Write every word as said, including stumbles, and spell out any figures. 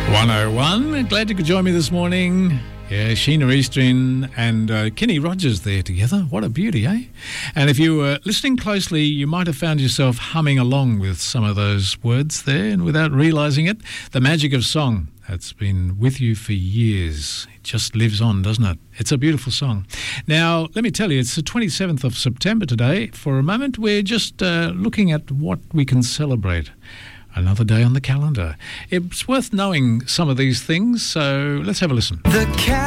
one oh one. Glad you could join me this morning. Yeah, Sheena Easton and uh, Kenny Rogers there together. What a beauty, eh? And if you were listening closely, you might have found yourself humming along with some of those words there, and without realising it, the magic of song that's been with you for years. It just lives on, doesn't it? It's a beautiful song. Now, let me tell you, it's the twenty-seventh of September today. For a moment, we're just uh, looking at what we can celebrate. Another day on the calendar. It's worth knowing some of these things, so let's have a listen. The cat